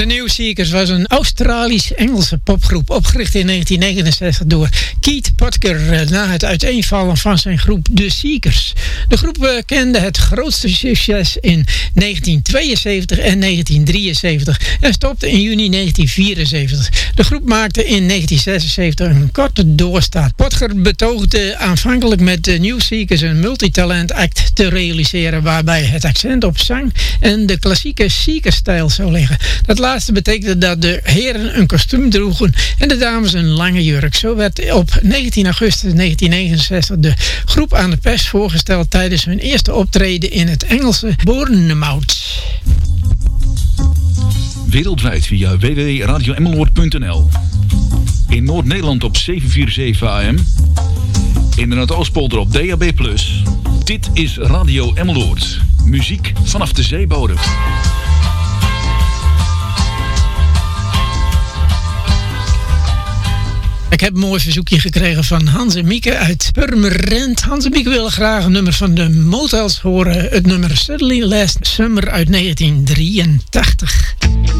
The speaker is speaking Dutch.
De New Seekers was een Australisch-Engelse popgroep opgericht in 1969 door Keith Potker na het uiteenvallen van zijn groep The Seekers. De groep kende het grootste succes in 1972 en 1973 en stopte in juni 1974. De groep maakte in 1976 een korte doorstart. Potker betoogde aanvankelijk met de New Seekers een multitalent act te realiseren waarbij het accent op zang en de klassieke Seeker-stijl zou liggen. Dat laatste betekende dat de heren een kostuum droegen en de dames een lange jurk. Zo werd op 19 augustus 1969 de groep aan de pers voorgesteld tijdens hun eerste optreden in het Engelse Bournemouth. Wereldwijd via www.radioemmeloord.nl. In Noord-Nederland op 747 AM. In de Noordoostpolder op DAB+. Dit is Radio Emmeloord. Muziek vanaf de zeebodem. Ik heb een mooi verzoekje gekregen van Hans en Mieke uit Purmerend. Hans en Mieke willen graag een nummer van de Motels horen. Het nummer Suddenly Last Summer uit 1983.